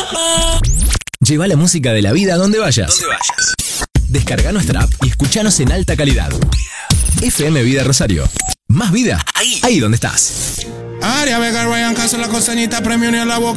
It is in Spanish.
Lleva la música de la vida a donde vayas. Descarga nuestra app y escuchanos en alta calidad. FM Vida Rosario. Más vida ahí donde estás. Aria Vega, Ryan Caso, la costanita, premio ni a la boca.